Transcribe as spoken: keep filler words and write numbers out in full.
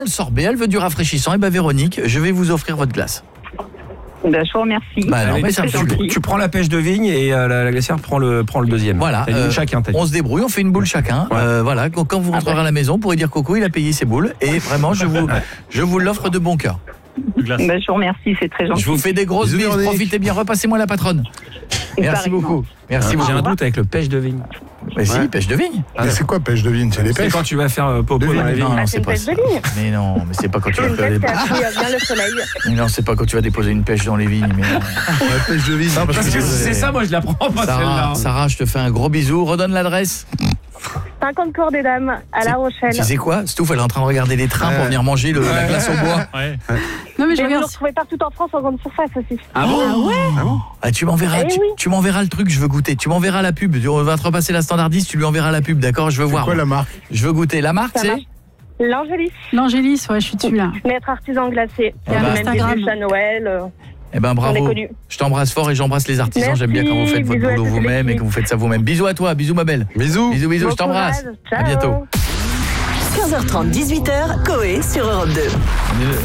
Le sorbet, elle veut du rafraîchissant. Et ben Véronique, je vais vous offrir votre glace. Ben, je vous remercie. Bah, non, Allez, mais ça me tu, suffit. tu prends la pêche de vigne et euh, la, la glacière prend le, prend le deuxième. Voilà, T'as dit euh, chacun. T'as dit. on se débrouille, on fait une boule chacun. Ouais. Euh, voilà, quand, quand vous rentrerez Ah bah. à la maison, vous pourrez dire Coco, il a payé ses boules. Et vraiment, je vous, je vous l'offre de bon cœur. Ben, je vous remercie, c'est très gentil. Je vous fais des grosses Bisous, bises. Véronique. Profitez bien. Repassez-moi la patronne. Et Merci pareillement. beaucoup. Merci J'ai beaucoup. un doute avec le pêche de vigne. Mais si, Ouais. pêche de vigne. Mais c'est quoi pêche de vigne? C'est les C'est pêches. quand tu vas faire euh, popo De dans vigne. la vigne. Non, non, Ah, c'est c'est une pas pêche ça. de vigne. Mais non, mais c'est pas quand tu C'est vas une faire pêche des... qui a pris bien le soleil. Mais non, c'est pas quand tu vas déposer une pêche dans les vignes. Mais non. La pêche de vigne. parce Parce que que c'est- c'est ça, moi je la prends pas celle-là. Sarah, Sarah, je te fais un gros bisou. Redonne l'adresse. cinquante cours des dames à La Rochelle. Tu sais quoi? Stouff, elle est en train de regarder les trains pour Ouais. venir manger le, la glace au bois. Ouais. Non mais je Et vous le regarde. retrouvez partout en France en grande surface aussi. Ah bon? Ah, tu m'enverras, Eh tu, oui. tu m'enverras le truc, je veux goûter. Tu m'enverras la pub. On va te repasser la standardiste, tu lui enverras la pub, d'accord? Je veux C'est voir. quoi la marque? Je veux goûter. La marque, Ça c'est marche. L'Angélis, L'Angélis, ouais, je suis dessus là. maître artisan glacé. Eh ben, Même Instagram. des bûches à Noël. euh, Eh ben On est bravo. connus. Je t'embrasse fort et j'embrasse les artisans. Merci, J'aime bien quand vous faites votre bisous à boulot toute vous-même et l'équipe. que vous faites ça vous-même. Bisous à toi, bisous ma belle. Bisous. Bisous, bisous, Bon je t'embrasse. courage. À Ciao. bientôt. quinze heures trente, dix-huit heures, Coé sur Europe deux.